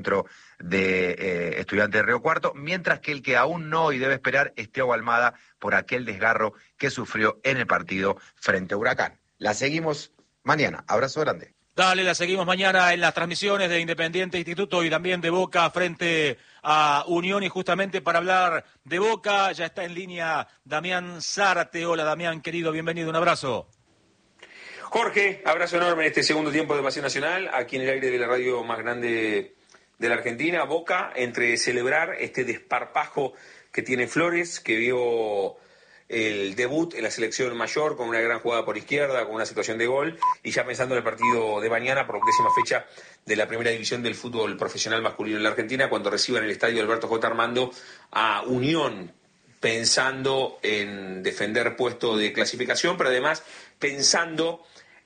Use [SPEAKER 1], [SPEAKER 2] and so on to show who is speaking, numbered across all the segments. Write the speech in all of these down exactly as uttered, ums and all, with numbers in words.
[SPEAKER 1] centro de eh, Estudiantes de Río Cuarto, mientras que el que aún no y debe esperar es Thiago Almada por aquel desgarro que sufrió en el partido frente a Huracán. La seguimos mañana. Abrazo grande.
[SPEAKER 2] Dale, la seguimos mañana en las transmisiones de Independiente Instituto y también de Boca frente a Unión. Y justamente para hablar de Boca ya está en línea Damián Zárate. Hola Damián, querido, bienvenido, un abrazo.
[SPEAKER 3] Jorge, abrazo enorme en este segundo tiempo de Pasión Nacional, aquí en el aire de la radio más grande de la Argentina. Boca, entre celebrar este desparpajo que tiene Flores, que vio el debut en la selección mayor con una gran jugada por izquierda, con una situación de gol, y ya pensando en el partido de mañana por décima fecha de la primera división del fútbol profesional masculino en la Argentina, cuando reciban el estadio Alberto J. Armando a Unión, pensando en defender puesto de clasificación, pero además pensando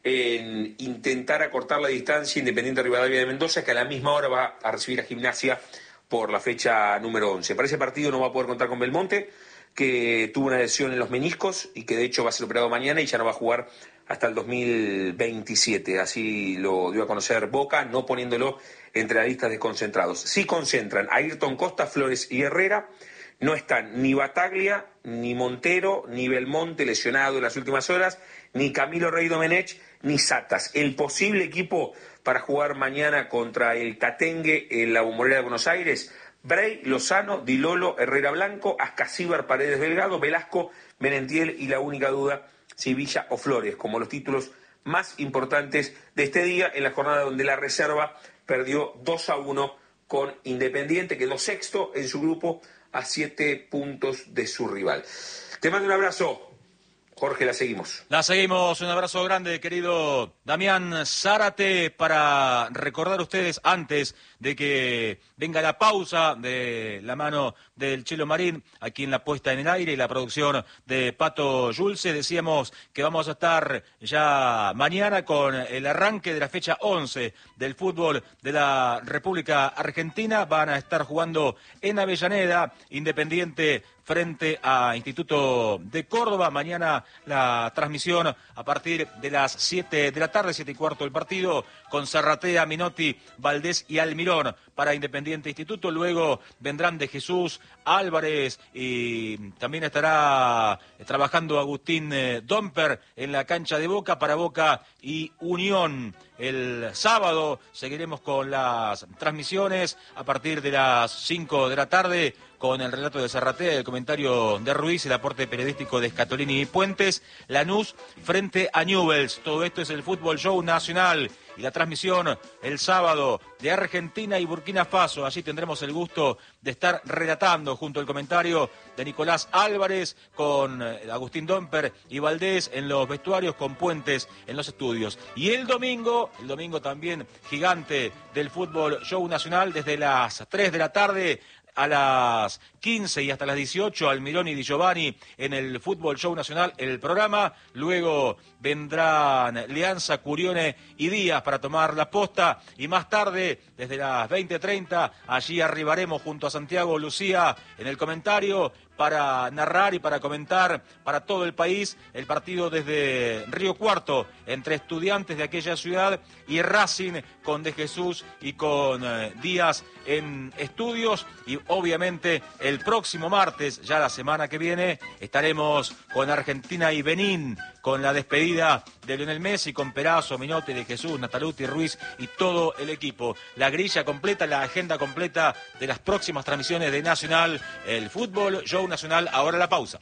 [SPEAKER 3] en intentar acortar la distancia Independiente Rivadavia de Mendoza, que a la misma hora va a recibir a Gimnasia por la fecha número once. Para ese partido no va a poder contar con Belmonte, que tuvo una lesión en los meniscos y que de hecho va a ser operado mañana y ya no va a jugar hasta el dos mil veintisiete. Así lo dio a conocer Boca, no poniéndolo entre las listas de concentrados. Sí concentran a Ayrton Costa, Flores y Herrera. No están ni Bataglia, ni Montero, ni Belmonte, lesionado en las últimas horas, ni Camilo Rey Domenech, ni Satas. El posible equipo para jugar mañana contra el Tatengue en la Bombonera de Buenos Aires: Bray, Lozano, Di Lolo, Herrera Blanco, Ascasíbar, Paredes Delgado, Velasco, Merentiel y la única duda, si Villa o Flores, como los títulos más importantes de este día, en la jornada donde la reserva perdió dos a uno con Independiente, quedó sexto en su grupo a siete puntos de su rival. Te mando un abrazo, Jorge, la seguimos.
[SPEAKER 2] La seguimos, un abrazo grande, querido Damián Zárate, para recordar a ustedes, antes de que venga la pausa de la mano del Chelo Marín, aquí en la puesta en el aire y la producción de Pato Yulce, decíamos que vamos a estar ya mañana con el arranque de la fecha once del fútbol de la República Argentina. Van a estar jugando en Avellaneda, Independiente frente a Instituto de Córdoba. Mañana la transmisión a partir de las siete de la tarde, siete y cuarto del partido, con Zarratea, Minotti, Valdés y Almirón para Independiente Instituto. Luego vendrán De Jesús, Álvarez, y también estará trabajando Agustín eh, Domper en la cancha de Boca para Boca y Unión. El sábado seguiremos con las transmisiones a partir de las cinco de la tarde con el relato de Zarratea, el comentario de Ruiz, el aporte periodístico de Scatolini y Puentes. Lanús frente a Newell's. Todo esto es el Fútbol Show Nacional y la transmisión el sábado de Argentina y Burkina Faso. Allí tendremos el gusto de estar relatando junto al comentario de Nicolás Álvarez, con Agustín Domper y Valdés en los vestuarios, con Puentes en los estudios. Y el domingo, el domingo también gigante del Fútbol Show Nacional, desde las tres de la tarde a las quince y hasta las dieciocho, Almirón y Di Giovanni en el Fútbol Show Nacional, el programa. Luego vendrán Leanza, Curione y Díaz para tomar la posta. Y más tarde, desde las veinte treinta, allí arribaremos junto a Santiago Lucía en el comentario para narrar y para comentar para todo el país el partido desde Río Cuarto entre Estudiantes de aquella ciudad y Racing, con De Jesús y con eh, Díaz en estudios. Y obviamente el próximo martes, ya la semana que viene, estaremos con Argentina y Benín, con la despedida de Lionel Messi, con Perazo, Minotti, De Jesús, Nataluti, Ruiz y todo el equipo. La grilla completa, la agenda completa de las próximas transmisiones de Nacional, el Fútbol Show Nacional. Ahora la pausa.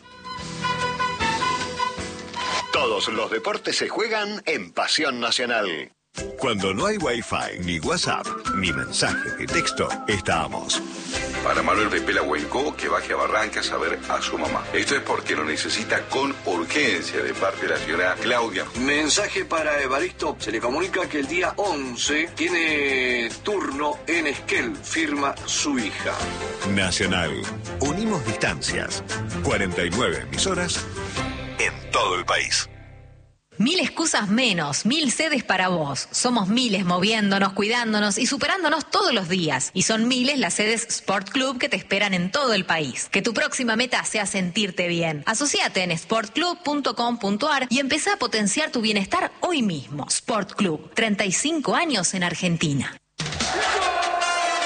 [SPEAKER 4] Todos los deportes se juegan en Pasión Nacional. Cuando no hay Wi-Fi, ni WhatsApp, ni mensajes de texto, estamos.
[SPEAKER 5] Para Manuel de Pelahuenco, que baje a Barrancas a ver a su mamá. Esto es porque lo necesita con urgencia de parte de la señora Claudia.
[SPEAKER 6] Mensaje para Evaristo. Se le comunica que el día once tiene turno en Esquel. Firma su hija.
[SPEAKER 4] Nacional. Unimos distancias. cuarenta y nueve emisoras en todo el país.
[SPEAKER 7] Mil excusas menos, mil sedes para vos. Somos miles moviéndonos, cuidándonos y superándonos todos los días. Y son miles las sedes Sport Club que te esperan en todo el país. Que tu próxima meta sea sentirte bien. Asociate en sport club punto com punto a r y empezá a potenciar tu bienestar hoy mismo. Sport Club, treinta y cinco años en Argentina.